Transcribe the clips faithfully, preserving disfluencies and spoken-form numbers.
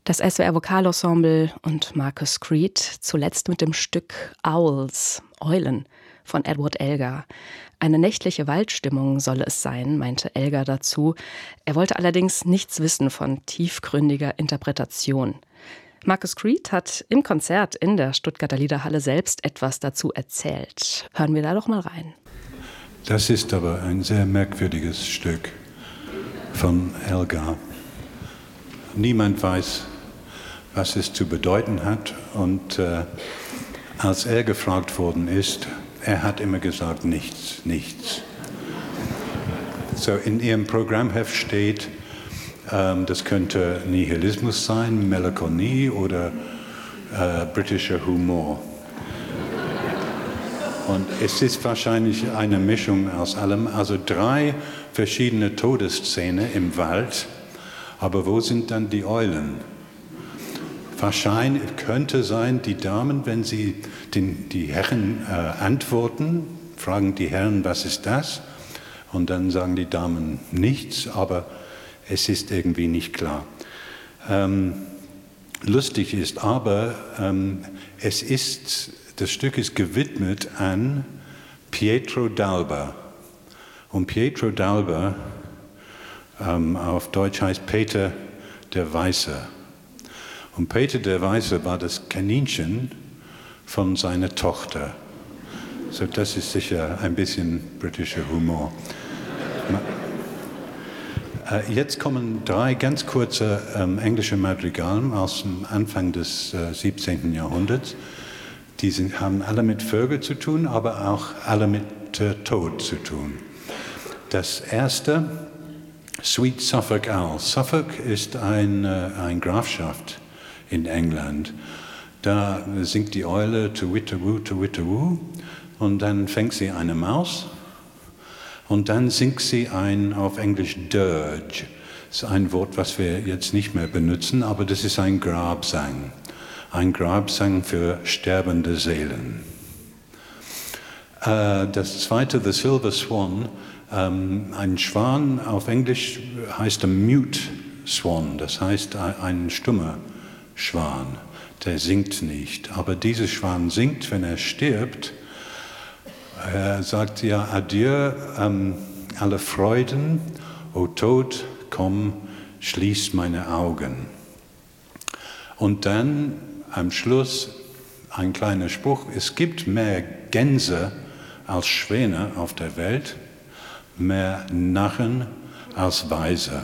Das S W R Vokalensemble und Marcus Creed, zuletzt mit dem Stück Owls, Eulen von Edward Elgar. Eine nächtliche Waldstimmung solle es sein, meinte Elgar dazu. Er wollte allerdings nichts wissen von tiefgründiger Interpretation. Marcus Creed hat im Konzert in der Stuttgarter Liederhalle selbst etwas dazu erzählt. Hören wir da doch mal rein. Das ist aber ein sehr merkwürdiges Stück von Elgar. Niemand weiß, was es zu bedeuten hat. Und äh, als er gefragt worden ist, er hat immer gesagt, nichts, nichts. So in ihrem Programmheft steht, ähm, das könnte Nihilismus sein, Melancholie oder äh, britischer Humor. Und es ist wahrscheinlich eine Mischung aus allem. Also drei verschiedene Todesszenen im Wald. Aber wo sind dann die Eulen? Wahrscheinlich könnte sein, die Damen, wenn sie den, die Herren äh, antworten, fragen die Herren, was ist das? Und dann sagen die Damen nichts, aber es ist irgendwie nicht klar. Ähm, lustig ist aber, ähm, es ist, das Stück ist gewidmet an Pietro d'Alba. Und Pietro d'Alba, ähm, auf Deutsch heißt Peter der Weiße. Und Peter der Weiße war das Kaninchen von seiner Tochter. So, das ist sicher ein bisschen britischer Humor. Äh, jetzt kommen drei ganz kurze ähm, englische Madrigalen aus dem Anfang des äh, siebzehnten Jahrhunderts. Die sind, haben alle mit Vögeln zu tun, aber auch alle mit äh, Tod zu tun. Das erste, Sweet Suffolk Owl. Suffolk ist ein, äh, eine Grafschaft in England. Da singt die Eule to witteroo, to witteroo, und dann fängt sie eine Maus und dann singt sie ein, auf Englisch, Dirge. Das ist ein Wort, was wir jetzt nicht mehr benutzen, aber das ist ein Grabsang. Ein Grabsang für sterbende Seelen. Äh, das zweite, The Silver Swan. Ähm, ein Schwan auf Englisch heißt ein Mute Swan, das heißt ein stummer Schwan, der singt nicht. Aber dieser Schwan singt, wenn er stirbt. Er sagt ja Adieu, ähm, alle Freuden, o Tod, komm, schließ meine Augen. Und dann am Schluss ein kleiner Spruch, es gibt mehr Gänse als Schwäne auf der Welt, mehr Narren als Weise.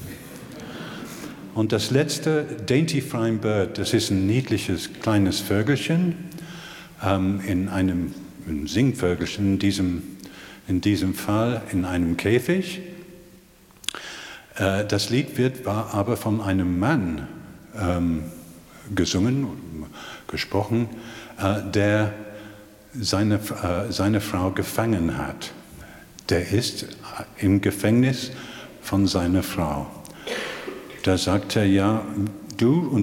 Und das letzte, Dainty Fine Bird, das ist ein niedliches kleines Vögelchen, ähm, in einem ein Singvögelchen, in diesem, in diesem Fall in einem Käfig. Äh, das Lied wird war aber von einem Mann ähm, gesungen, gesprochen, äh, der seine, äh, seine Frau gefangen hat. Der ist im Gefängnis von seiner Frau. Da sagt er, ja, du und